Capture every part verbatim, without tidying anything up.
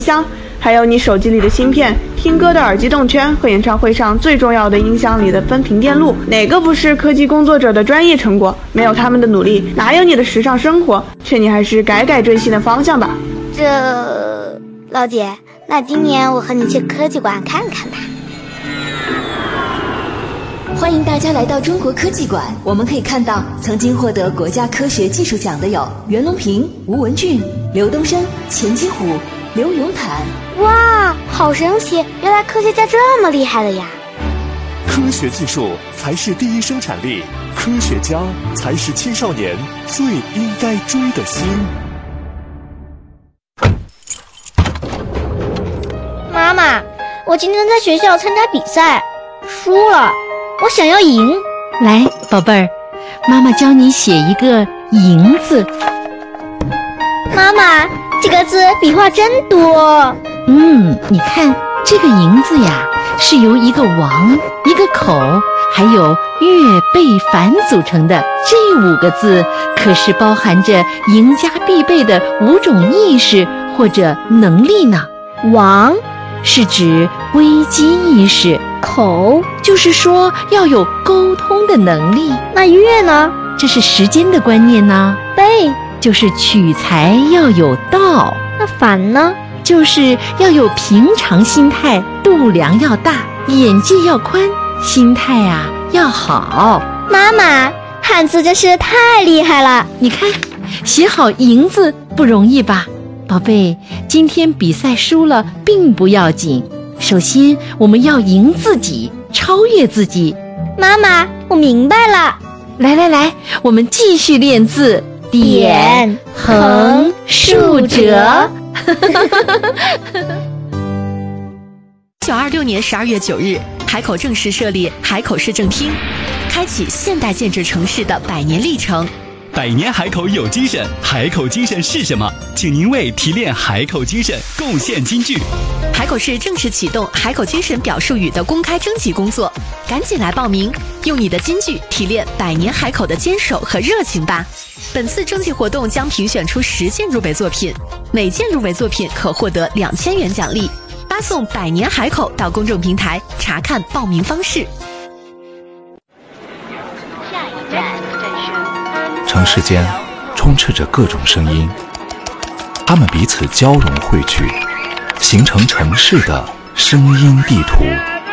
箱，还有你手机里的芯片、听歌的耳机动圈和演唱会上最重要的音箱里的分频电路，哪个不是科技工作者的专业成果？没有他们的努力，哪有你的时尚生活？劝你还是改改追星的方向吧。 这老姐，那今年我和你去科技馆看看吧。 欢迎大家来到中国科技馆，我们可以看到曾经获得国家科学技术奖的有袁隆平、吴文俊、刘东升、钱基虎、刘永坦。 哇，好神奇，原来科学家这么厉害的呀。 科学技术才是第一生产力，科学家才是青少年最应该追的星。 妈妈，我今天在学校参加比赛，输了，我想要赢。 来，宝贝儿，妈妈教你写一个赢字。 妈妈，这个字笔画真多。 嗯，你看这个赢字呀，是由一个王、一个口还有月贝凡组成的。这五个字可是包含着赢家必备的五种意识或者能力呢。 王是指危机意识， 口就是说要有沟通的能力。 那月呢？ 这是时间的观念呢。 贝就是取材要有道。 那反呢？ 就是要有平常心态，度量要大，眼界要宽，心态啊要好。 妈妈，汉字真是太厉害了。 你看，写好赢字不容易吧？宝贝，今天比赛输了并不要紧，首先我们要赢自己，超越自己。 妈妈，我明白了。 来来来，我们继续练字。点、横、竖、折。 一九二六年十二月九日，海口正式设立海口市政厅，开启现代建制城市的百年历程。 百年海口有精神，海口精神是什么？请您为提炼海口精神贡献金句。 海口市正式启动海口精神表述语的公开征集工作，赶紧来报名，用你的金句提炼百年海口的坚守和热情吧。本次征集活动将评选出十件入围作品，每件入围作品可获得两千元奖励。发送百年海口到公众平台查看报名方式。 城市间充斥着各种声音，它们彼此交融汇聚，形成城市的声音地图。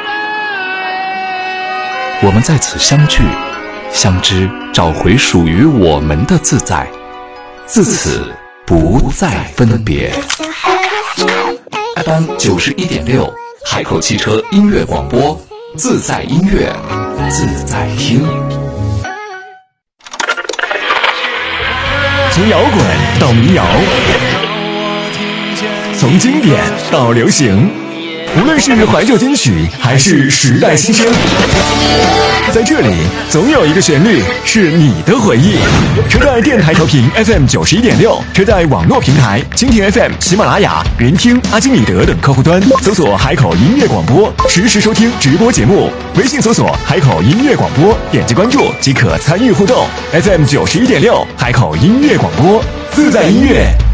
我们在此相聚相知，找回属于我们的自在，自此不再分别。F M 九十一点六，海口汽车音乐广播，自在音乐，自在听。 从摇滚到民谣，从经典到流行，无论是怀旧金曲还是时代新声，在这里总有一个旋律是你的回忆。车载电台调频 F M 九十一点六，车载网络平台蜻蜓 F M、喜马拉雅、云听、阿基米德等客户端搜索海口音乐广播，实时收听直播节目。微信搜索海口音乐广播，点击关注即可参与互动。F M 九十一点六，海口音乐广播，自在音乐。